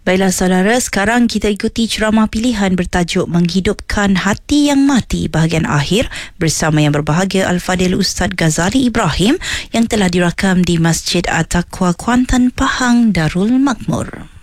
Baiklah saudara, sekarang kita ikuti ceramah pilihan bertajuk Menghidupkan Hati yang Mati bahagian akhir bersama yang berbahagia Al-Fadil Ustaz Ghazali Ibrahim yang telah dirakam di Masjid At-Taqwa Kuantan, Pahang, Darul Makmur.